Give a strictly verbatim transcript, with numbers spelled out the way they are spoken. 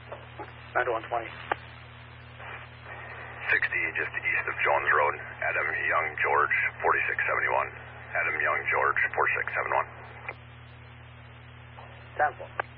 nine to one twenty. sixty, just east of Jones Road. Adam Young George, forty-six seventy-one. Adam Young George, forty-six seventy-one. ten four.